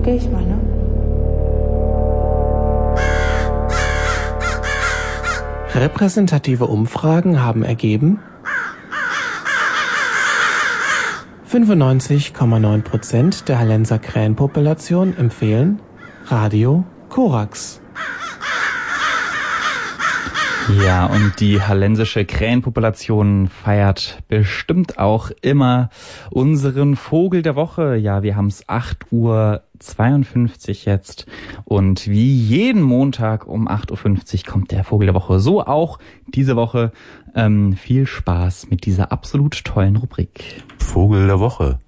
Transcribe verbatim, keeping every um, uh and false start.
Geh ich mal, ne? Repräsentative Umfragen haben ergeben, fünfundneunzig Komma neun Prozent der Hallenser Krähenpopulation empfehlen Radio Korax. Ja, und die hallensische Krähenpopulation feiert bestimmt auch immer unseren Vogel der Woche. Ja, wir haben es acht Uhr zweiundfünfzig jetzt und wie jeden Montag um acht Uhr fünfzig kommt der Vogel der Woche. So auch diese Woche. Ähm, viel Spaß mit dieser absolut tollen Rubrik. Vogel der Woche.